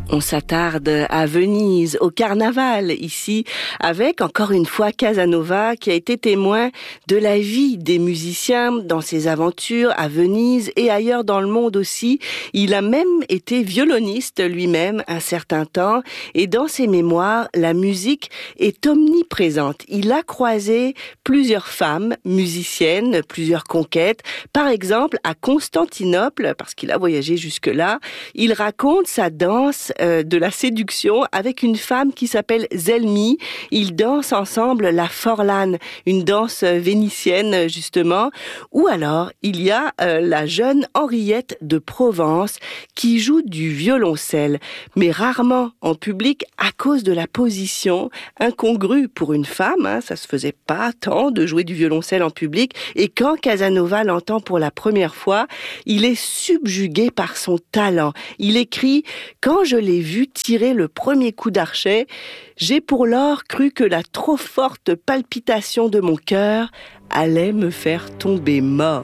On s'attarde à Venise, au carnaval, ici, avec encore une fois Casanova qui a été témoin de la vie des musiciens dans ses aventures à Venise et ailleurs dans le monde aussi. Il a même été violoniste lui-même un certain temps et dans ses mémoires, la musique est omniprésente. Il a croisé plusieurs femmes musiciennes, plusieurs conquêtes. Par exemple, à Constantinople, parce qu'il a voyagé jusque-là, il raconte sa danse de la séduction avec une femme qui s'appelle Zelmi. Ils dansent ensemble la Forlane, une danse vénitienne justement. Ou alors, il y a la jeune Henriette de Provence qui joue du violoncelle, mais rarement en public à cause de la position incongrue pour une femme. Ça se faisait pas tant de jouer du violoncelle en public. Et quand Casanova l'entend pour la première fois, il est subjugué par son talent. Il écrit « Quand je l'ai vu tirer le premier coup d'archet, j'ai pour lors cru que la trop forte palpitation de mon cœur allait me faire tomber mort. »